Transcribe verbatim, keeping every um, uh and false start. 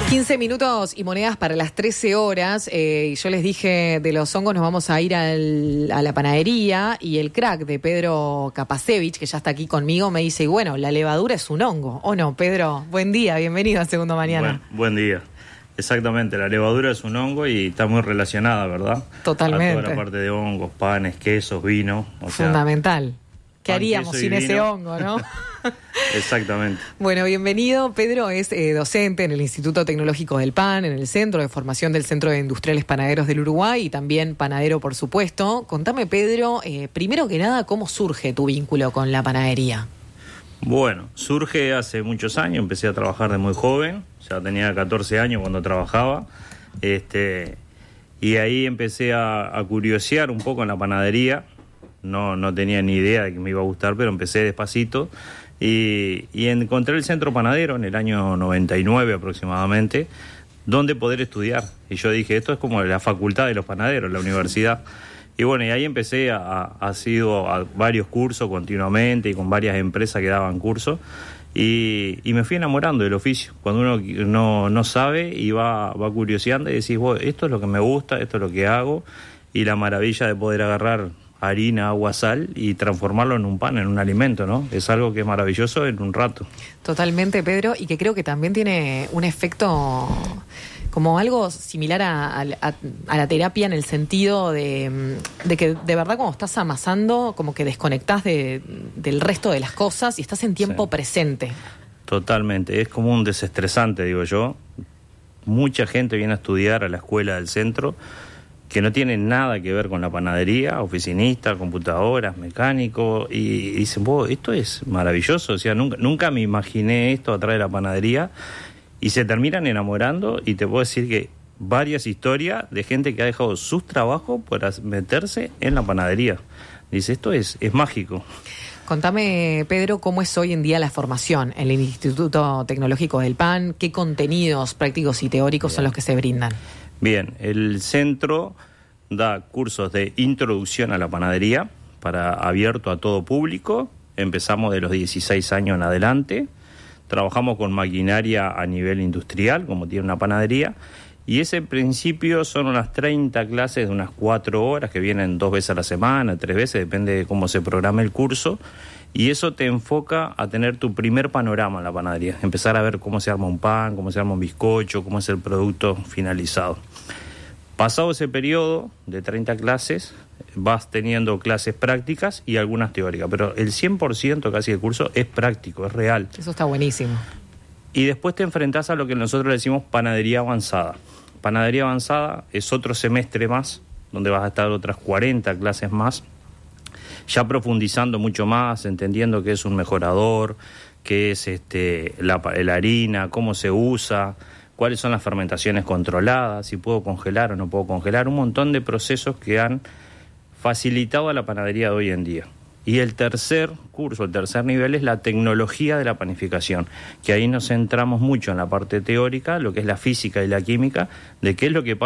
quince minutos y monedas para las trece horas. Eh, y yo les dije, de los hongos nos vamos a ir al, a la panadería, y el crack de Pedro Kapasevich, que ya está aquí conmigo, me dice, y bueno, la levadura es un hongo, ¿o no, Pedro? Buen día, bienvenido a Segundo Mañana. Buen, buen día. Exactamente, la levadura es un hongo y está muy relacionada, ¿verdad? Totalmente. A toda la parte de hongos, panes, quesos, vino. O Fundamental. Sea, ¿Qué haríamos sin vino. ese hongo, no? Exactamente. Bueno, bienvenido. Pedro es eh, docente en el Instituto Tecnológico del Pan, en el Centro de Formación del Centro de Industriales Panaderos del Uruguay, y también panadero, por supuesto. Contame, Pedro, eh, primero que nada, ¿cómo surge tu vínculo con la panadería? Bueno, surge hace muchos años, empecé a trabajar de muy joven, ya tenía catorce años cuando trabajaba, este, y ahí empecé a, a curiosear un poco en la panadería. No, no tenía ni idea de que me iba a gustar, pero empecé despacito y, y encontré el centro panadero en el año noventa y nueve aproximadamente, donde poder estudiar. Y yo dije, esto es como la facultad de los panaderos, la universidad. Y bueno, y ahí empecé a, a, a sido a varios cursos continuamente y con varias empresas que daban cursos. Y, y me fui enamorando del oficio. Cuando uno no, no sabe y va, va curioseando y decís, bueno, esto es lo que me gusta, esto es lo que hago, y la maravilla de poder agarrar harina, agua, sal y transformarlo en un pan, en un alimento, ¿no? Es algo que es maravilloso en un rato. Totalmente, Pedro, y que creo que también tiene un efecto como algo similar a, a, a la terapia, en el sentido de, de que de verdad cuando estás amasando como que desconectás de, del resto de las cosas y estás en tiempo sí. presente. Totalmente, es como un desestresante, digo yo. Mucha gente viene a estudiar a la escuela del centro que no tienen nada que ver con la panadería, oficinista, computadoras, mecánico, y, y dicen, wow, esto es maravilloso, o sea, nunca, nunca me imaginé esto atrás de la panadería, y se terminan enamorando, y te puedo decir que varias historias de gente que ha dejado sus trabajos para meterse en la panadería. Dice, esto es, es mágico. Contame, Pedro, cómo es hoy en día la formación en el Instituto Tecnológico del Pan, qué contenidos prácticos y teóricos Bien. son los que se brindan. Bien, el centro da cursos de introducción a la panadería para abierto a todo público. Empezamos de los dieciséis años en adelante. Trabajamos con maquinaria a nivel industrial, como tiene una panadería. Y ese en principio son unas treinta clases de unas cuatro horas que vienen dos veces a la semana, tres veces, depende de cómo se programe el curso. Y eso te enfoca a tener tu primer panorama en la panadería, empezar a ver cómo se arma un pan, cómo se arma un bizcocho, cómo es el producto finalizado. Pasado ese periodo de treinta clases, vas teniendo clases prácticas y algunas teóricas, pero el cien por ciento casi del curso es práctico, es real. Eso está buenísimo. Y después te enfrentás a lo que nosotros le decimos panadería avanzada. Panadería avanzada es otro semestre más, donde vas a estar otras cuarenta clases más, ya profundizando mucho más, entendiendo qué es un mejorador, qué es este, la, la harina, cómo se usa, cuáles son las fermentaciones controladas, si puedo congelar o no puedo congelar, un montón de procesos que han facilitado a la panadería de hoy en día. Y el tercer curso, el tercer nivel, es la tecnología de la panificación, que ahí nos centramos mucho en la parte teórica, lo que es la física y la química, de qué es lo que pasa